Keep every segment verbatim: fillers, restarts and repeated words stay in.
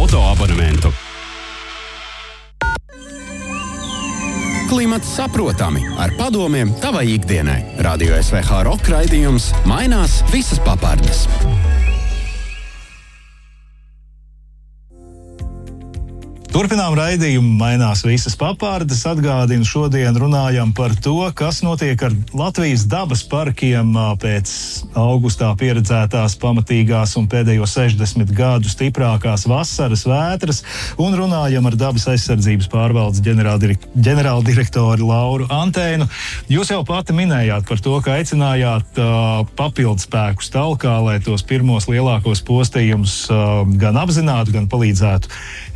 autoabonementu. Klimats saprotami ar padomiem tavai ikdienai. Radio S V H rock raidījums mainās visas papardes. Turpinām raidījumu mainās visas papārdes. Atgādinu, šodien runājam par to, kas notiek ar Latvijas dabas parkiem pēc augustā pieredzētās pamatīgās un pēdējo sešdesmit gadu stiprākās vasaras vētras, un runājam ar dabas aizsardzības pārvaldes ģenerāldirektori Lauru Antēnu. Jūs jau pati minējāt par to, ka aicinājāt uh, papildspēkus talkā, lai tos pirmos lielākos postījumus uh, gan apzinātu, gan palīdzētu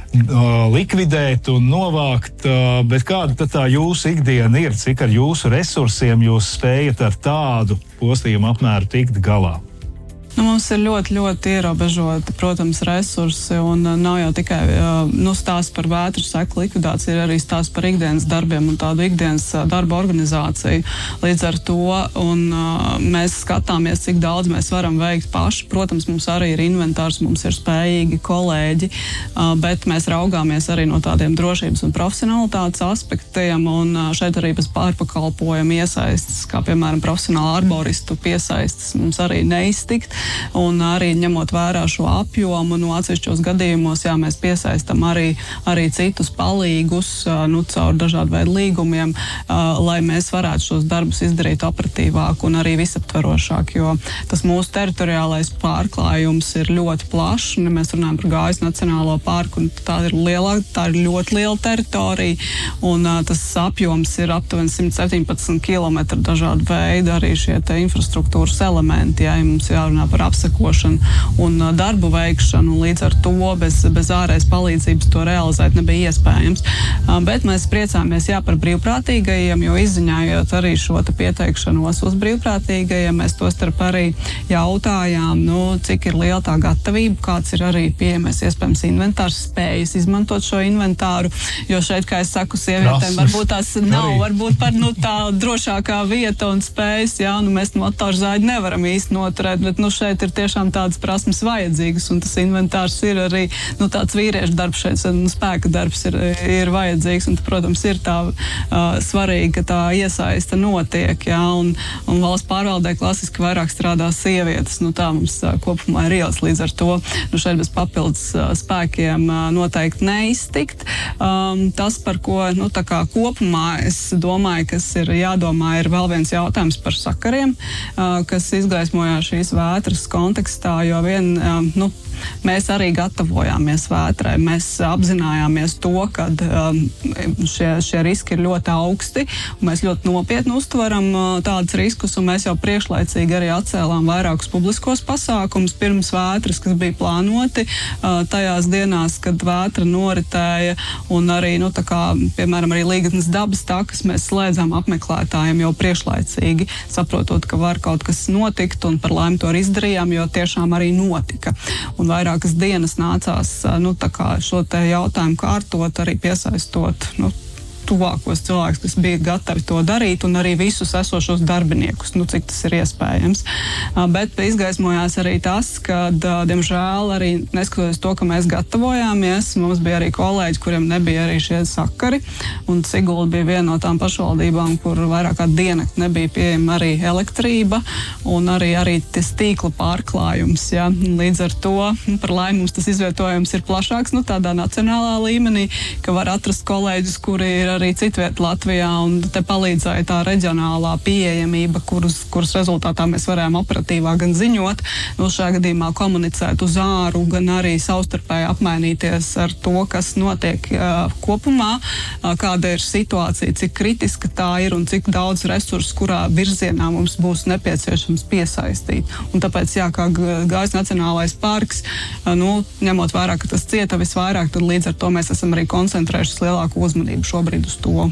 likvidēt un novākt, bet kāda tad tā jūsu ikdiena ir? Cik ar jūsu resursiem jūs spējat ar tādu postījumu apmēru tikt galā? Nu, mums ir ļoti, ļoti ierobežoti, protams, resursi, un nav jau tikai nu, stāsts par vētru seku likvidāciju, ir arī stāsts par ikdienas darbiem un tādu ikdienas darba organizāciju. Līdz ar to, un mēs skatāmies, cik daudz mēs varam veikt paši. Protams, mums arī ir inventārs, mums ir spējīgi kolēģi, bet mēs raugāmies arī no tādiem drošības un profesionalitātes aspektiem, un šeit arī bez pārpakalpojumu iesaistas, kā piemēram profesionāla arboristu piesaistas, mums arī neiztikt. Un arī ņemot vērā šo apjomu, no atsevišķos gadījumos, jā, mēs piesaistam arī, arī citus palīgus, nu, caur dažādu veidu līgumiem, lai mēs varētu šos darbus izdarīt operatīvāk un arī visaptverošāk, jo tas mūsu teritoriālais pārklājums ir ļoti plašs, un ja mēs runājam par Gājas Nacionālo parku, un tā ir lielā, tā ir ļoti liela teritorija, un tas apjoms ir aptuveni simt septiņpadsmit kilometri dažādu veidu, arī šie te infrastruktūras elementi, jā, ja mums jārunā par apsekošanu un darbu veikšanu, līdz ar to bez, bez ārējas palīdzības to realizēt nebija iespējams. Bet mēs priecāmies, jā, par brīvprātīgajiem, jo izziņājot arī šo te pieteikšanos uz brīvprātīgajiem, mēs to starp arī jautājām, nu, cik ir liela tā gatavība, kāds ir arī pieejamais iespējams inventārs, spējas izmantot šo inventāru, jo šeit, kā es saku, sievietēm, varbūt tās nav, varbūt par, nu, tā drošākā vieta un spējas, jā, nu, mēs motorzāģi nevaram īsti noturēt, bet, nu, šeit ir tiešām tādas prasmes vajadzīgas, un tas inventārs ir arī, nu, tāds vīriešu darbs šeit, un spēka darbs ir, ir vajadzīgs, un, protams, ir tā uh, svarīgi, ka tā iesaista notiek, jā, un, un valsts pārvaldē klasiski vairāk strādā sievietes, nu, tā mums uh, kopumā ir ielas, līdz ar to, nu, šeit bez papildus uh, spēkiem uh, noteikti neiztikt. Um, tas, par ko, nu, tā kā kopumā es domāju, kas ir jādomā, ir vēl viens jautājums par sakariem, uh, kas izgaismojās šīs vētras kontekstā, jo vien, nu, mēs arī gatavojāmies vētrai. Mēs apzinājāmies to, ka um, šie, šie riski ir ļoti augsti, un mēs ļoti nopietni uztveram uh, tādus riskus, un mēs jau priekšlaicīgi arī atcēlām vairākus publiskos pasākumus pirms vētras, kas bija plānoti uh, tajās dienās, kad vētra noritēja, un arī, nu, tā kā, piemēram, arī Līgatnes dabas takas mēs slēdzām apmeklētājiem jau priekšlaicīgi, saprotot, ka var kaut kas notikt, un par laimi to arī izdarījām, jo tiešām arī notika. Un vairākas dienas nācās, nu, tā kā šo te jautājumu kārtot, arī piesaistot, nu, tuvākos cilvēkus, kas bija gatavi to darīt, un arī visus esošos darbiniekus, nu, cik tas ir iespējams. Bet izgaismojās arī tas, ka, diemžēl, arī neskatoties to, ka mēs gatavojāmies, mums bija arī kolēģi, kuriem nebija arī šie sakari, un Sigulda bija viena no tām pašvaldībām, kur vairāk kā diennakti nebija pieejama arī elektrība, un arī, arī tas tīkla pārklājums, ja. Līdz ar to, par laimi mums tas izvietojums ir plašāks, nu, tādā nacionālā līmenī, ka var atrast kolēģus, kuri ir arī citviet Latvijā, un te palīdzēja tā reģionālā pieejamība, kuras, kuras rezultātā mēs varējām operatīvā gan ziņot, nu, šajā gadījumā komunicēt uz āru, gan arī savstarpēji apmainīties ar to, kas notiek uh, kopumā, uh, kāda ir situācija, cik kritiska tā ir un cik daudz resursu, kurā virzienā mums būs nepieciešams piesaistīt. Un tāpēc, jā, kā Gājas Nacionālais parks, uh, nu, ņemot vērā, ka tas cieta visvairāk, tad līdz ar to mēs esam arī koncentrējušies lielāku uzmanību šobrīd uz to.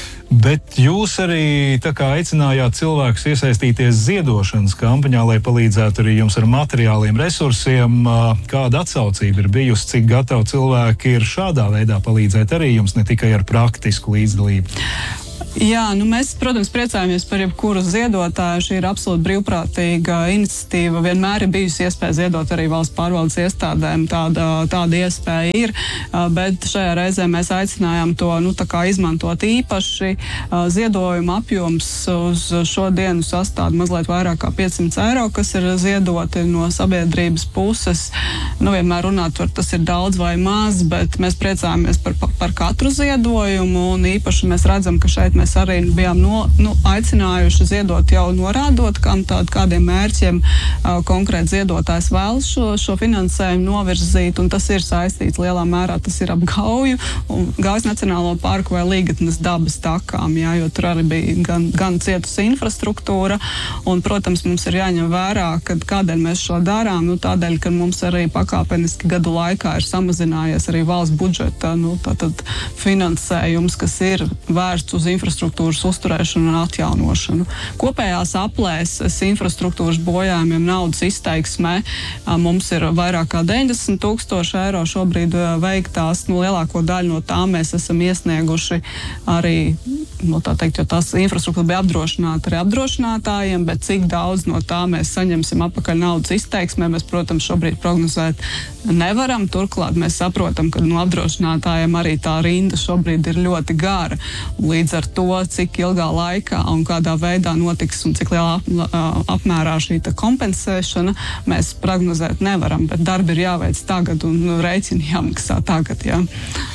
Bet jūs arī tā kā aicinājāt cilvēkus iesaistīties ziedošanas kampaņā, lai palīdzētu arī jums ar materiāliem resursiem. Kāda atsaucība ir bijusi, cik gatavi cilvēki ir šādā veidā palīdzēt arī jums, ne tikai ar praktisku līdzdalību? Jā, nu mēs, protams, priecājamies par jebkuru ziedotāju. Šī ir absolūti brīvprātīga iniciatīva. Vienmēr ir bijusi iespēja ziedot arī valsts pārvaldes iestādēm. Tāda, tāda iespēja ir, bet šajā reizē mēs aicinājām to nu, tā kā izmantot īpaši. Ziedojuma apjoms uz šo dienu sastāv mazliet vairāk kā piecsimt eiro, kas ir ziedoti no sabiedrības puses. Nu, vienmēr runāt par tas ir daudz vai maz, bet mēs priecājamies par, par katru ziedojumu, un īpaši mēs redzam, ka šeit mēs Mēs arī bijām no, nu, aicinājuši ziedot jau norādot, kam tād, kādiem mērķiem uh, konkrēti ziedotājs vēlas šo, šo finansējumu novirzīt, un tas ir saistīts lielā mērā, tas ir ap Gauju, un Gaujas Nacionālo parku vai Līgatnes dabas takām, jā, jo tur arī bija gan, gan cietusi infrastruktūra, un, protams, mums ir jāņem vērā, kad kādēļ mēs šo darām, nu, tādēļ, ka mums arī pakāpeniski gadu laikā ir samazinājies arī valsts budžeta, nu, tātad finansējums, kas ir vērsts uz infrastruktūru, infrastruktūras uzturēšanu un atjaunošanu. Kopējās aplēses infrastruktūras bojājumiem naudas izteiksmē mums ir vairāk kā deviņdesmit tūkstoši eiro šobrīd veiktās. Nu, lielāko daļu no tām mēs esam iesnieguši arī, nu, tā teikt, jo tās infrastruktūra bija apdrošināta arī apdrošinātājiem, bet cik daudz no tā mēs saņemsim atpakaļ naudas izteiksmē, mēs, protams, šobrīd prognozēt nevaram. Turklāt mēs saprotam, ka no apdrošinātājiem arī tā rinda šobrīd ir ļoti gara. Līdz ar to, cik ilgā laikā un kādā veidā notiks un cik lielā apmērā šī kompensēšana, mēs prognozēt nevaram, bet darbi ir jāveic tagad un rēķini jāmaksā tagad, jā.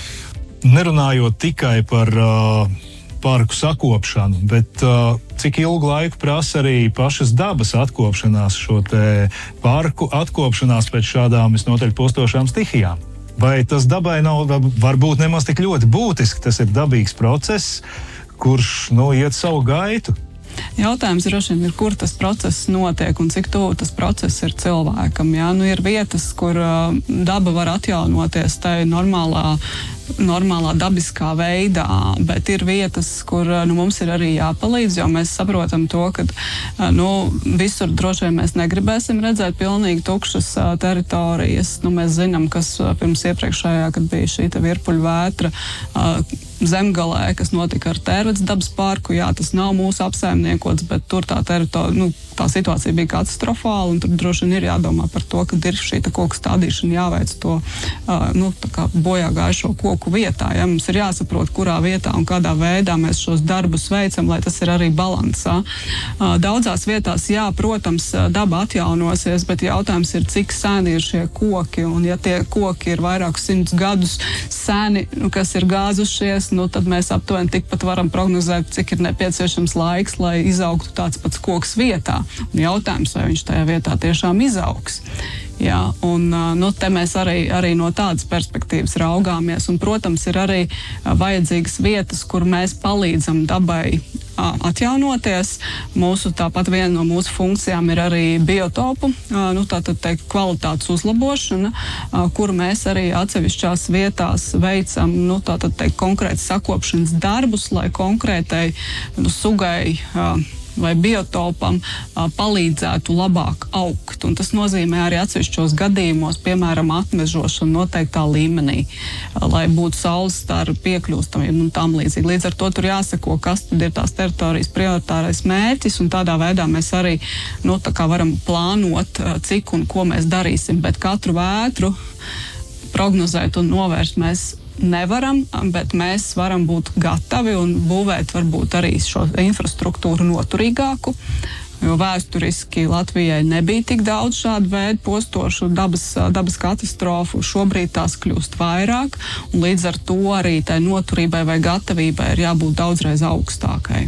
Nerunājot tikai par uh, parku sakopšanu, bet uh, cik ilgu laiku prasa arī pašas dabas atkopšanās, šo te parku atkopšanās pēc šādām visnotaļ postošām stihijām? Vai tas dabai nav varbūt nemaz tik ļoti būtiski, tas ir dabīgs process, kurš, nu, iet savu gaitu? Jautājums droši vien ir, kur tas process notiek un cik tuvu tas process ir cilvēkam. Jā? Nu, ir vietas, kur uh, daba var atjaunoties tai normālā, normālā dabiskā veidā, bet ir vietas, kur nu, mums ir arī jāpalīdz, jo mēs saprotam to, ka nu, visur droši vien mēs negribēsim redzēt pilnīgi tukšas uh, teritorijas. Nu, mēs zinām, kas uh, pirms iepriekšējā, kad bija šī virpuļu vētra, uh, Zemgalē, kas notika ar Tērvedes dabas parku. Jā, tas nav mūsu apsaimniekots, bet tur tā teritorija, nu, tā situācija bija katastrofāla, un tur droši vien ir jādomā par to, ka ir šī koku stādīšana jāveic to uh, nu, tā kā bojā gājušo koku vietā. Ja? Mums ir jāsaprot, kurā vietā un kādā veidā mēs šos darbus veicam, lai tas ir arī balansā. Uh, daudzās vietās, jā, protams, daba atjaunosies, bet jautājums ir, cik seni ir šie koki, un ja tie koki ir vairākus simtus gadus seni, kas ir gāzušies, nu, tad mēs aptuveni tikpat varam prognozēt, cik ir nepieciešams laiks, lai izaugtu tāds pats koks vietā. Un jautājums, vai viņš tajā vietā tiešām izaugs. Jā, un nu, te mēs arī, arī no tādas perspektīvas raugāmies. Un, protams, ir arī vajadzīgas vietas, kur mēs palīdzam dabai atjaunoties. Mūsu, tāpat viena no mūsu funkcijām ir arī biotopu, nu, tātad teikt, kvalitātes uzlabošana, kur mēs arī atsevišķās vietās veicam, nu, tātad teikt, konkrēti sakopšanas darbus, lai konkrētai nu, sugai vai biotopam a, palīdzētu labāk augt. Un tas nozīmē arī atsevišķos gadījumos, piemēram, atmežošanu noteiktā līmenī, a, lai būtu saules staru piekļūstamība un tam līdzīgi. Līdz ar to tur jāsako, kas tad ir tās teritorijas prioritārais mērķis, un tādā veidā mēs arī nu, tā kā varam plānot, a, cik un ko mēs darīsim, bet katru vētru prognozēt un novērst mēs nevaram, bet mēs varam būt gatavi un būvēt varbūt arī šo infrastruktūru noturīgāku, jo vēsturiski Latvijai nebija tik daudz šādu veidu postošu dabas, dabas katastrofu. Šobrīd tās kļūst vairāk, un līdz ar to arī tai noturībai vai gatavībai ir jābūt daudzreiz augstākai.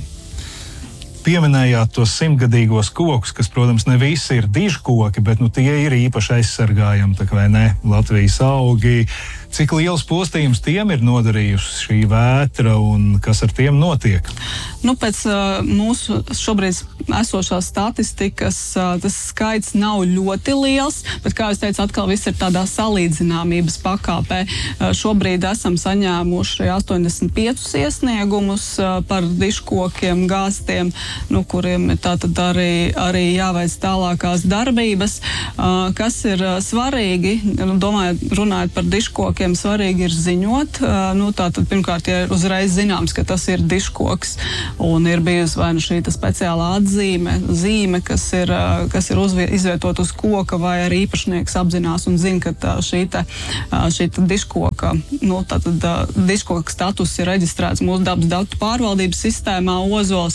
Pieminējāt tos simtgadīgos kokus, kas, protams, ne visi ir dižkoki, bet nu, tie ir īpaši aizsargājami, tā kā vai ne, Latvijas augi. Cik liels postījums tiem ir nodarījusi šī vētra un kas ar tiem notiek? Nu, pēc uh, mūsu šobrīd esošās statistikas uh, tas skaits nav ļoti liels, bet, kā es teicu, atkal viss ir tādā salīdzināmības pakāpē. Uh, šobrīd esam saņēmuši astoņdesmit piecus iesniegumus uh, par dižkokiem, gāstiem, nu, kuriem ir tātad arī, arī jāveic tālākās darbības. Uh, kas ir uh, svarīgi, domājot, runājot par dižkokiem, cilvēkiem svarīgi ir ziņot. Nu, tātad, pirmkārt, ja ir uzreiz zināms, ka tas ir diškoks un ir bijusi vai nu šī speciālā atzīme, zīme, kas ir, kas ir uzvie, izvietot uz koka, vai arī īpašnieks apzinās un zina, ka tā, šī, te, šī te diškoka, nu, tātad diškoka status ir reģistrēts mūsu dabas datu pārvaldības sistēmā Ozols,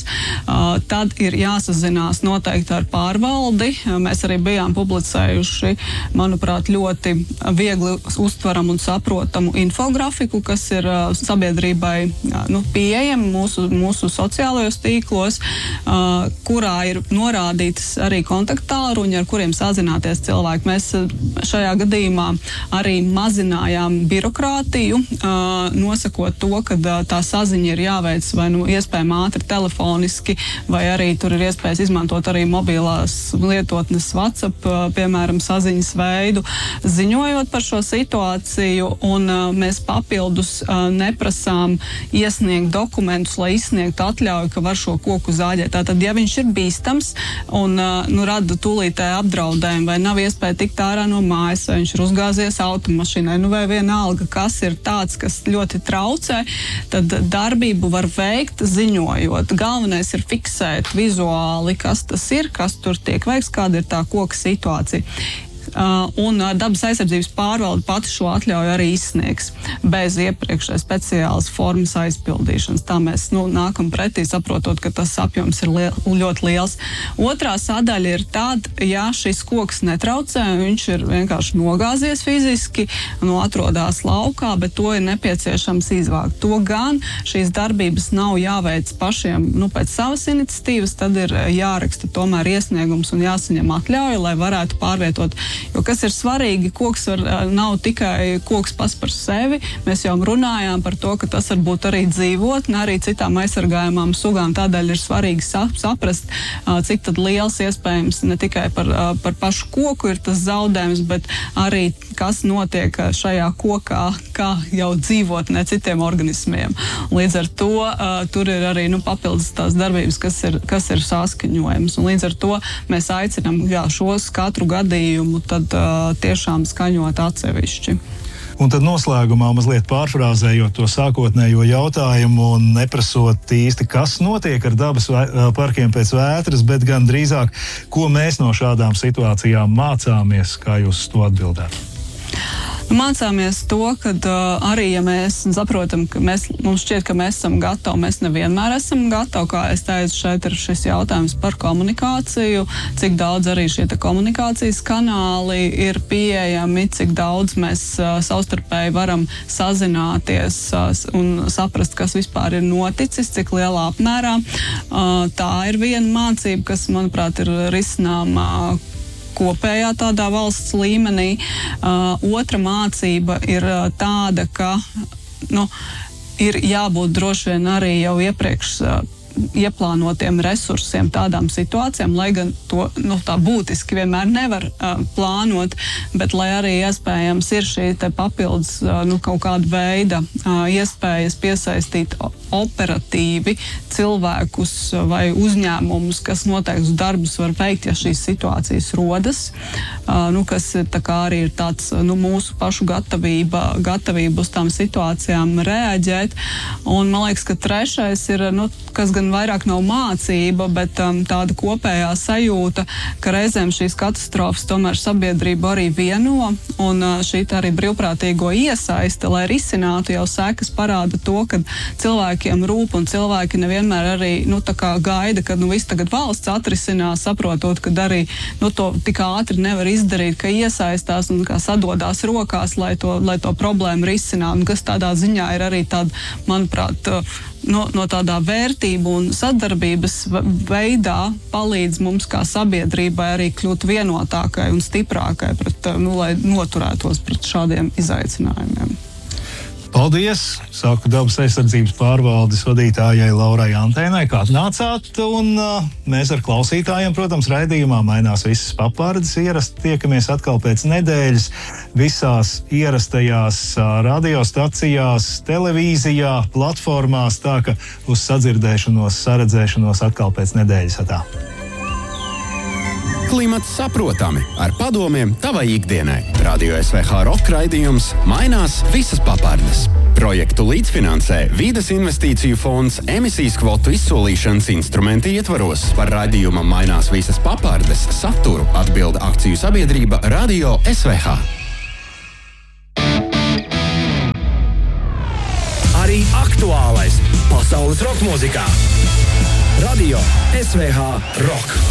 tad ir jāsazinās noteikti ar pārvaldi. Mēs arī bijām publicējuši, manuprāt, ļoti viegli uztveram un saprotamu infografiku, kas ir uh, sabiedrībai uh, nu, pieejama mūsu, mūsu sociālajos tīklos, uh, kurā ir norādītas arī kontakttālruņi, ar kuriem sazināties cilvēki. Mēs uh, šajā gadījumā arī mazinājām birokrātiju, uh, nosakot to, ka uh, tā saziņa ir jāveic vai nu iespējami ātri telefoniski, vai arī tur ir iespējas izmantot arī mobilās lietotnes WhatsApp, piemēram, saziņas veidu, ziņojot par šo situāciju, un uh, mēs papildus uh, neprasām iesniegt dokumentus, lai izsniegtu atļauju, ka var šo koku zāģēt. Tātad, ja viņš ir bīstams un uh, nu, rada tūlītēju apdraudējumu, vai nav iespēja tikt ārā no mājas, vai viņš ir uzgāzies automašīnai, nu vai vienalga, kas ir tāds, kas ļoti traucē, tad darbību var veikt ziņojot. Galvenais ir fiksēt vizuāli, kas tas ir, kas tur tiek veikts, kāda ir tā koka situācija. Uh, un uh, dabas aizsardzības pārvalde pati šo atļauju arī izsniegs bez iepriekšēji speciālas formas aizpildīšanas. Tā mēs nu, nākam pretī, saprotot, ka tas apjoms ir liel, ļoti liels. Otrā sadaļa ir tāda, ja šis koks netraucē, viņš ir vienkārši nogāzies fiziski, nu, atrodās laukā, bet to ir nepieciešams izvākt. To gan šīs darbības nav jāveic pašiem nu, pēc savas iniciatīvas, tad ir jāraksta tomēr iesniegums un jāsaņem atļauja, lai varētu pārvietot. Jo kas ir svarīgi, koks var, nav tikai koks pats par sevi. Mēs jau runājām par to, ka tas var būt arī dzīvotne, arī citām aizsargājumām sugām. Tādēļ ir svarīgi saprast, cik tad liels iespējams ne tikai par, par pašu koku ir tas zaudējums, bet arī kas notiek šajā kokā, kā jau dzīvotnē citiem organismiem. Līdz ar to tur ir arī nu, papildus tās darbības, kas ir, kas ir saskaņojums. Un līdz ar to mēs aicinām jā, šos katru gadījumu tad uh, tiešām skaņot atsevišķi. Un tad noslēgumā mazliet pārfrāzējot to sākotnējo jautājumu un neprasot īsti, kas notiek ar dabas parkiem pēc vētras, bet gan drīzāk, ko mēs no šādām situācijām mācāmies, kā jūs to atbildētu? Mācāmies to, ka uh, arī, ja mēs saprotam, ka mēs, mums šķiet, ka mēs esam gatavi, mēs nevienmēr esam gatavi, kā es teicu, šeit ir šis jautājums par komunikāciju, cik daudz arī šie te komunikācijas kanāli ir pieejami, cik daudz mēs uh, savstarpēji varam sazināties uh, un saprast, kas vispār ir noticis, cik lielā apmērā. Uh, tā ir viena mācība, kas, manuprāt, ir risināma uh, kopējā tādā valsts līmenī. Uh, otra mācība ir uh, tāda, ka nu, ir jābūt droši vien arī jau iepriekš uh, ieplānotiem resursiem tādām situācijām, lai gan to nu, tā būtiski vienmēr nevar uh, plānot, bet lai arī iespējams ir šī te papildus uh, nu, kaut kāda veida uh, iespējas piesaistīt operatīvi cilvēkus vai uzņēmumus, kas noteiktus darbus var veikt, ja šīs situācijas rodas, uh, nu, kas tā kā arī ir tāds nu, mūsu pašu gatavība, gatavība uz tām situācijām reaģēt. Un man liekas, ka trešais ir, nu, kas gan vairāk nav mācība, bet um, tāda kopējā sajūta, ka reizēm šīs katastrofas tomēr sabiedrību arī vieno, un uh, šī arī brīvprātīgo iesaiste, lai risinātu jau sekas, parāda to, ka cilvēkiem rūp, un cilvēki nevienmēr arī nu, tā kā gaida, ka nu, viss tagad valsts atrisinās, saprotot, ka arī nu, to tik ātri nevar izdarīt, ka iesaistās un kā sadodās rokās, lai to, lai to problēmu risinātu, kas tādā ziņā ir arī tāda, manuprāt, No, no tādā vērtību un sadarbības veidā palīdz mums kā sabiedrībai arī kļūt vienotākai un stiprākai, pret, nu, lai noturētos pret šādiem izaicinājumiem. Paldies! Saku dabas aizsardzības pārvaldes vadītājai Laurai Antēnai, kā nācāt, un uh, mēs ar klausītājiem, protams, raidījumā mainās visas papārdes. Ierasti tiekamies atkal pēc nedēļas visās ierastajās uh, radiostacijās, televīzijā, platformās, tā ka uz sadzirdēšanos, saredzēšanos atkal pēc nedēļas. Atā. Klimats saprotami ar padomiem tavai ikdienai. Radio S V H rock raidījums mainās visas papardes. Projektu līdzfinansē Vīdes investīciju fonds emisijas kvotu izsolīšanas instrumenti ietvaros. Par raidījuma mainās visas papardes saturu atbilda akciju sabiedrība Radio S V H. Arī aktuālais pasaules roka mūzikā. Radio S V H Rock.